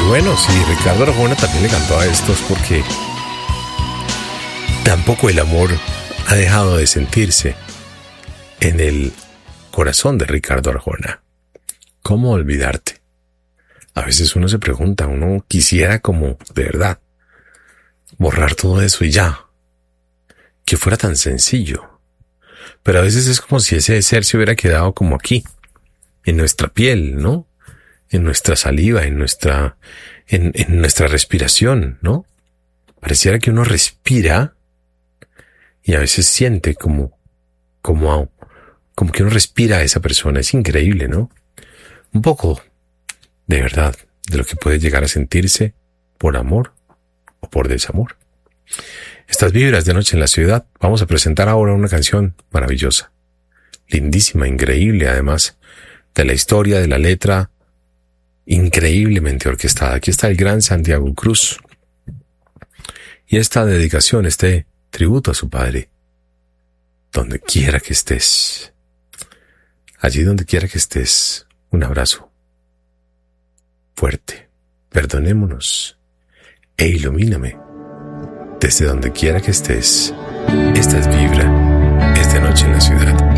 bueno, sí, Ricardo Arjona también le cantó a estos porque tampoco el amor ha dejado de sentirse en el corazón de Ricardo Arjona. ¿Cómo olvidarte? A veces uno se pregunta, uno quisiera como, de verdad, borrar todo eso y ya. Que fuera tan sencillo. Pero a veces es como si ese ser se hubiera quedado como aquí, en nuestra piel, ¿no? En nuestra saliva, en nuestra respiración, ¿no? Pareciera que uno respira y a veces siente como que uno respira a esa persona. Es increíble, ¿no? Un poco, de verdad, de lo que puede llegar a sentirse por amor o por desamor. Estas vibras de Noche en la Ciudad, vamos a presentar ahora una canción maravillosa, lindísima, increíble, además de la historia, de la letra, increíblemente orquestada. Aquí está el gran Santiago Cruz. Y esta dedicación, este tributo a su padre, donde quiera que estés, allí donde quiera que estés, un abrazo fuerte, perdonémonos e ilumíname desde donde quiera que estés. Esta es Vibra, esta noche en la ciudad.